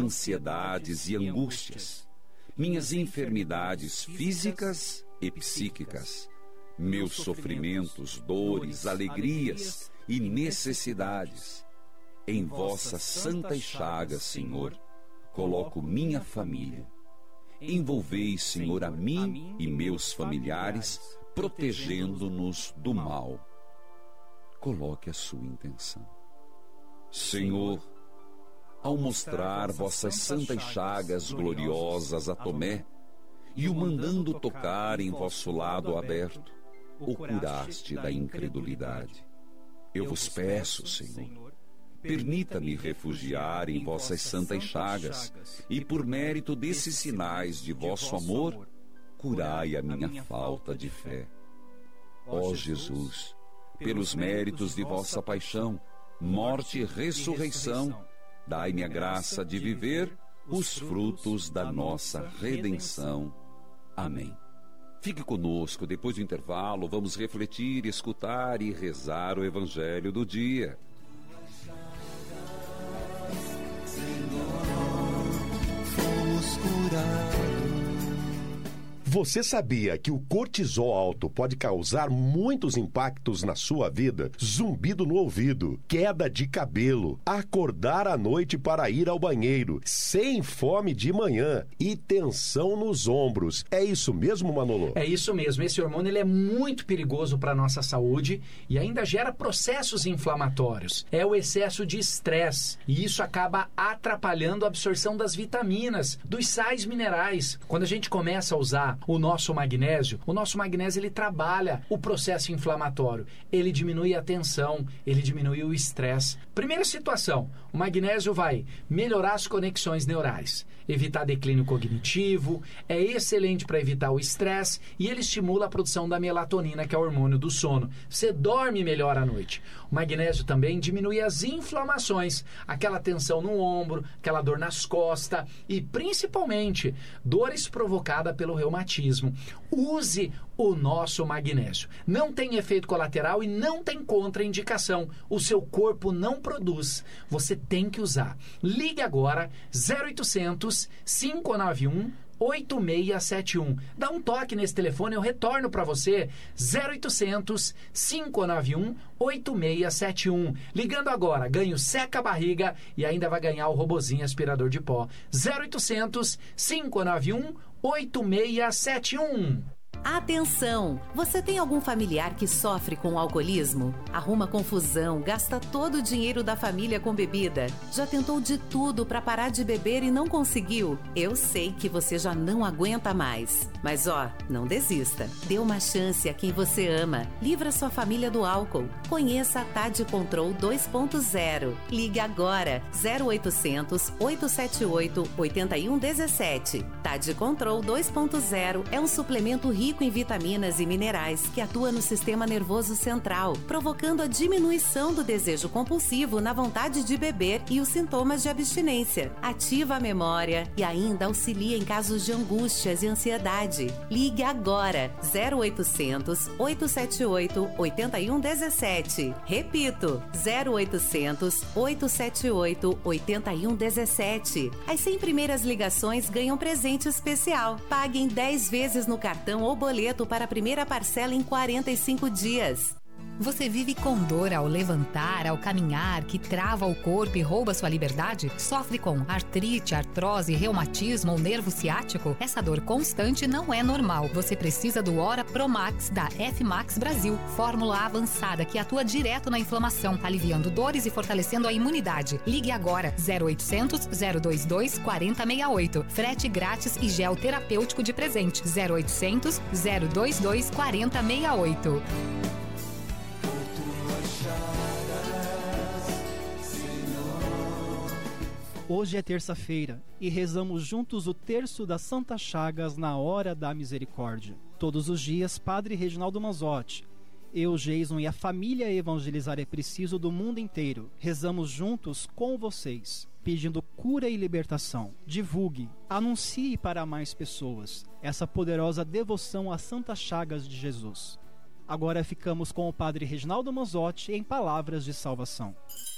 ansiedades e angústias, minhas enfermidades físicas e psíquicas, meus sofrimentos, dores, alegrias e necessidades. Em vossas santas chagas, Senhor, coloco minha família. Envolvei, Senhor, a mim e meus familiares, protegendo-nos do mal. Coloque a sua intenção. Senhor, ao mostrar vossas santas chagas gloriosas a Tomé, e o mandando tocar em vosso lado aberto, o curaste da incredulidade. Eu vos peço, Senhor, permita-me refugiar em vossas santas chagas, e por mérito desses sinais de vosso amor, curai a minha falta de fé. Ó Jesus, pelos méritos de vossa paixão, morte e ressurreição, dai-me a graça de viver os frutos da nossa redenção. Amém. Fique conosco, depois do intervalo, vamos refletir, escutar e rezar o Evangelho do dia. Fomos curados. Você sabia que o cortisol alto pode causar muitos impactos na sua vida? Zumbido no ouvido, queda de cabelo, acordar à noite para ir ao banheiro, sem fome de manhã e tensão nos ombros. É isso mesmo, Manolo? É isso mesmo. Esse hormônio ele é muito perigoso para a nossa saúde e ainda gera processos inflamatórios. É o excesso de estresse e isso acaba atrapalhando a absorção das vitaminas, dos sais minerais. Quando a gente começa a usar o nosso magnésio ele trabalha o processo inflamatório, ele diminui a tensão, ele diminui o estresse. Primeira situação, o magnésio vai melhorar as conexões neurais, evitar declínio cognitivo, é excelente para evitar o estresse e ele estimula a produção da melatonina, que é o hormônio do sono. Você dorme melhor à noite. O magnésio também diminui as inflamações, aquela tensão no ombro, aquela dor nas costas e principalmente dores provocadas pelo reumatismo. Use o nosso magnésio. Não tem efeito colateral e não tem contraindicação. O seu corpo não produz. Você tem que usar. Ligue agora 0800 591 8671. Dá um toque nesse telefone, eu retorno para você. 0800 591 8671. Ligando agora, ganho seca a barriga e ainda vai ganhar o robozinho aspirador de pó. 0800 591 8671. Atenção! Você tem algum familiar que sofre com o alcoolismo? Arruma confusão, gasta todo o dinheiro da família com bebida? Já tentou de tudo para parar de beber e não conseguiu? Eu sei que você já não aguenta mais. Mas não desista. Dê uma chance a quem você ama. Livra sua família do álcool. Conheça a TAD Control 2.0. Ligue agora 0800 878 8117. TAD Control 2.0 é um suplemento rico em vitaminas e minerais que atua no sistema nervoso central, provocando a diminuição do desejo compulsivo na vontade de beber e os sintomas de abstinência. Ativa a memória e ainda auxilia em casos de angústias e ansiedade. Ligue agora 0800 878 8117. Repito, 0800 878 8117. As 100 primeiras ligações ganham presente especial. Pague em 10 vezes no cartão ou boleto para a primeira parcela em 45 dias. Você vive com dor ao levantar, ao caminhar, que trava o corpo e rouba sua liberdade? Sofre com artrite, artrose, reumatismo ou nervo ciático? Essa dor constante não é normal. Você precisa do Ora Promax da F-Max Brasil. Fórmula avançada que atua direto na inflamação, aliviando dores e fortalecendo a imunidade. Ligue agora 0800 022 4068. Frete grátis e gel terapêutico de presente. 0800 022 4068. Hoje é terça-feira e rezamos juntos o terço das Santas Chagas na Hora da Misericórdia. Todos os dias, Padre Reginaldo Manzotti, eu, Jason e a família Evangelizar é Preciso do mundo inteiro, rezamos juntos com vocês, pedindo cura e libertação. Divulgue, anuncie para mais pessoas essa poderosa devoção às Santas Chagas de Jesus. Agora ficamos com o Padre Reginaldo Manzotti em Palavras de Salvação.